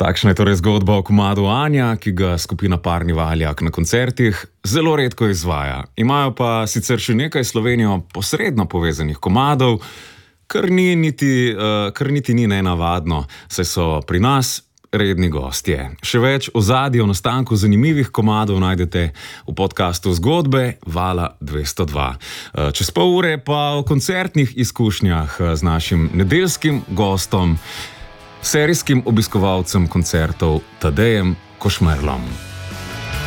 Takšna je torej zgodba o komadu Anja, ki ga skupina Parni Valjak na koncertih zelo redko izvaja. Imajo pa sicer še nekaj s Slovenijo posredno povezanih komadov, kar niti ni nenavadno, saj so pri nas redni gostje. Še več ozadij o nastanku zanimivih komadov najdete v podcastu Zgodbe Vala 202. Čez pol ure pa o koncertnih izkušnjah z našim nedeljskim gostom, serijskim obiskovalcem koncertov Tadejem Košmerlom.